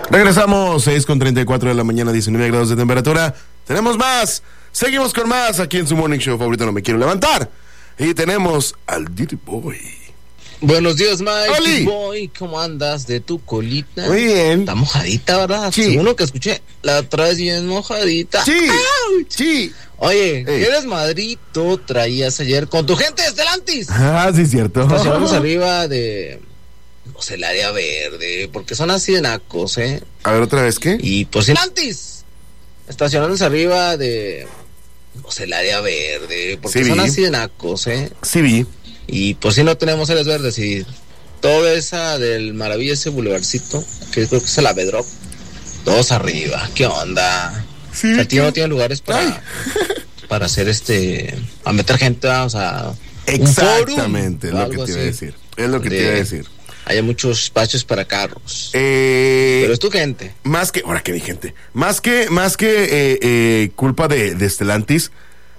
Regresamos, 6:34 de la mañana, 19 grados de temperatura. Tenemos más, seguimos con más aquí en su morning show favorito, No Me Quiero Levantar. Y tenemos al Dirty Boy. Buenos días, Mike. ¡Oli! Boy, ¿cómo andas de tu colita? Muy bien. Está mojadita, ¿verdad? Sí. Según lo que escuché, la traes bien mojadita. Sí, ¡Auch! sí. Oye, Ey. ¿qué desmadrito traías ayer con tu gente de Estelantis? Ah, sí, cierto. Estacionamos arriba de, no sé, el área verde, porque son así de nacos, ¿eh? A ver, ¿otra vez qué? Y pues Estelantis, estacionándose arriba de, no sé, el área verde, porque Sí, son vi. así de nacos, ¿eh? Sí vi. Y pues si no tenemos áreas verdes y toda esa del Maravilla, ese bulevarcito, que creo que es el Avedrop, todos arriba, ¿qué onda? Sí. O sea, tío, no tiene lugares Ay. para hacer a meter gente, o sea, Exactamente, es un lo forum, que te iba a algo decir. Es lo que te donde iba a decir. haya muchos espacios para carros. Pero es tu gente. Más que, ahora que mi gente, más que culpa de Estelantis,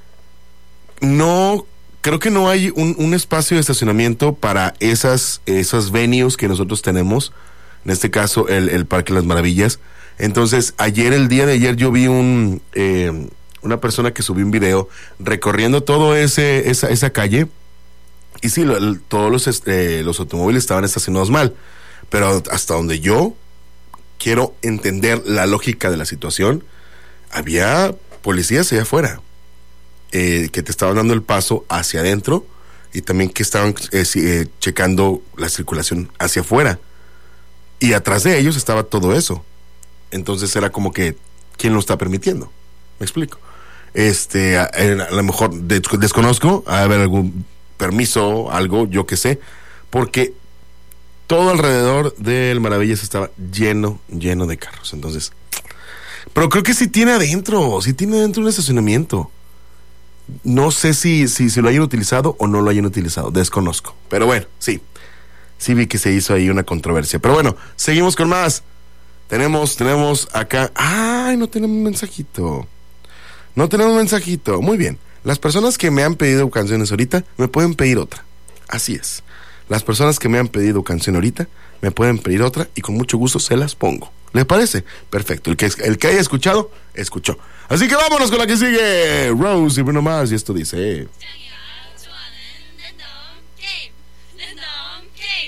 no, creo que no hay un espacio de estacionamiento para esas venues que nosotros tenemos, en este caso el Parque Las Maravillas. Entonces, el día de ayer yo vi una persona que subió un video recorriendo todo esa calle, y sí, todos los automóviles estaban estacionados mal, pero hasta donde yo quiero entender la lógica de la situación, había policías allá afuera que te estaban dando el paso hacia adentro y también que estaban checando la circulación hacia afuera, y atrás de ellos estaba todo eso. Entonces era como que, ¿quién lo está permitiendo? ¿Me explico? A lo mejor desconozco, a haber algún permiso, algo, yo qué sé, porque todo alrededor del Maravillas estaba lleno de carros. Entonces, pero creo que sí tiene adentro un estacionamiento. No sé si lo hayan utilizado o no lo hayan utilizado, desconozco. Pero bueno, sí vi que se hizo ahí una controversia. Pero bueno, seguimos con más. Tenemos acá. ¡Ay, no tenemos mensajito! Muy bien. Las personas que me han pedido canciones ahorita me pueden pedir otra. Así es. Las personas que me han pedido canción ahorita me pueden pedir otra y con mucho gusto se las pongo. ¿Les parece? Perfecto. El que haya escuchado, escuchó. Así que vámonos con la que sigue. Rose y Bruno Mars. Y esto dice...